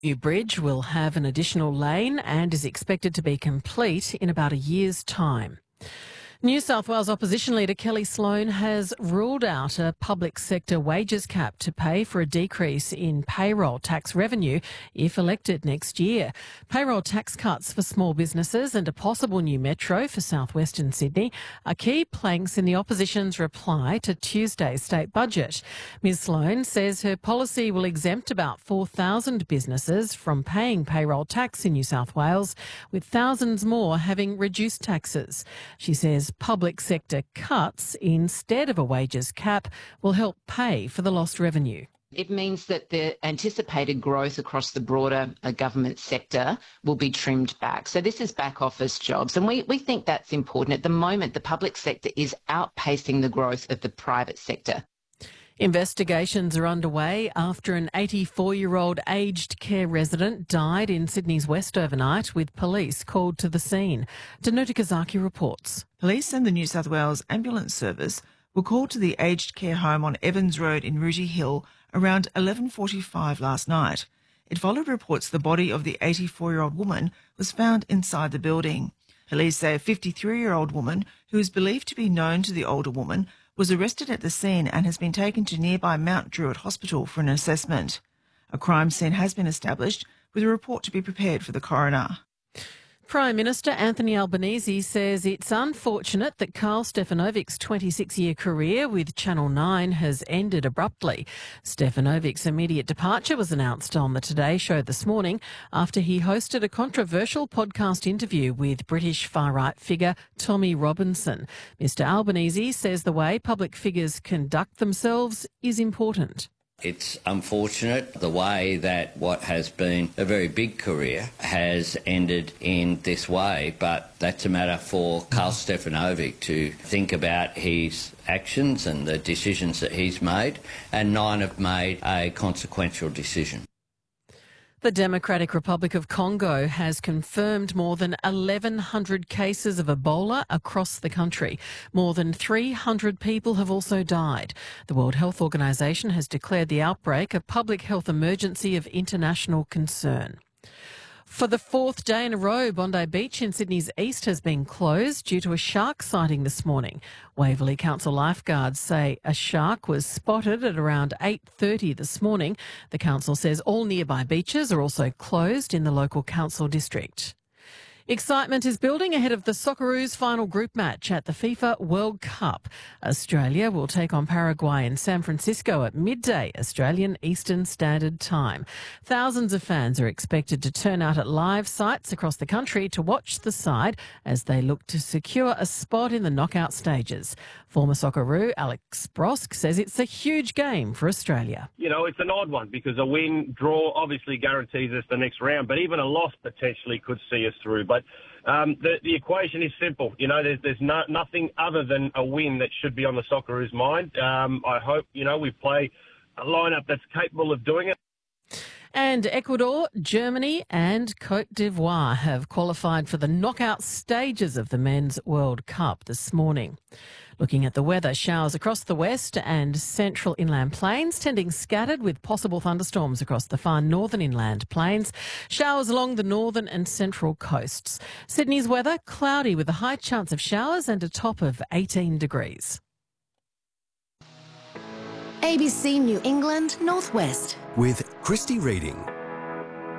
New bridge will have an additional lane and is expected to be complete in about a year's time. New South Wales opposition leader Kelly Sloan has ruled out a public sector wages cap to pay for a decrease in payroll tax revenue if elected next year. Payroll tax cuts for small businesses and a possible new metro for southwestern Sydney are key planks in the opposition's reply to Tuesday's state budget. Ms Sloan says her policy will exempt about 4,000 businesses from paying payroll tax in New South Wales, with thousands more having reduced taxes. She says public sector cuts instead of a wages cap will help pay for the lost revenue. It means that the anticipated growth across the broader government sector will be trimmed back. So this is back office jobs, and we think that's important. At the moment, the public sector is outpacing the growth of the private sector. Investigations are underway after an 84-year-old aged care resident died in Sydney's West overnight, with police called to the scene. Danuta Kazaki reports. Police and the New South Wales Ambulance Service were called to the aged care home on Evans Road in Rooty Hill around 11:45 last night. It followed reports the body of the 84-year-old woman was found inside the building. Police say a 53-year-old woman, who is believed to be known to the older woman, was arrested at the scene and has been taken to nearby Mount Druitt Hospital for an assessment. A crime scene has been established, with a report to be prepared for the coroner. Prime Minister Anthony Albanese says it's unfortunate that Karl Stefanovic's 26-year career with Channel 9 has ended abruptly. Stefanovic's immediate departure was announced on the Today Show this morning after he hosted a controversial podcast interview with British far-right figure Tommy Robinson. Mr Albanese says the way public figures conduct themselves is important. It's unfortunate the way that what has been a very big career has ended in this way, but that's a matter for Karl Stefanovic to think about his actions and the decisions that he's made, and Nine have made a consequential decision. The Democratic Republic of Congo has confirmed more than 1,100 cases of Ebola across the country. More than 300 people have also died. The World Health Organization has declared the outbreak a public health emergency of international concern. For the fourth day in a row, Bondi Beach in Sydney's east has been closed due to a shark sighting this morning. Waverley Council lifeguards say a shark was spotted at around 8:30 this morning. The council says all nearby beaches are also closed in the local council district. Excitement is building ahead of the Socceroos' final group match at the FIFA World Cup. Australia will take on Paraguay in San Francisco at midday Australian Eastern Standard Time. Thousands of fans are expected to turn out at live sites across the country to watch the side as they look to secure a spot in the knockout stages. Former Socceroo Alex Brosk says it's a huge game for Australia. You know, it's an odd one because a win, draw obviously guarantees us the next round, but even a loss potentially could see us through. But the equation is simple. You know, there's nothing other than a win that should be on the Socceroos' mind. I hope, you know, we play a lineup that's capable of doing it. And Ecuador, Germany and Cote d'Ivoire have qualified for the knockout stages of the Men's World Cup this morning. Looking at the weather, showers across the west and central inland plains, tending scattered with possible thunderstorms across the far northern inland plains. Showers along the northern and central coasts. Sydney's weather, cloudy with a high chance of showers and a top of 18 degrees. ABC New England Northwest. With Christy Reading.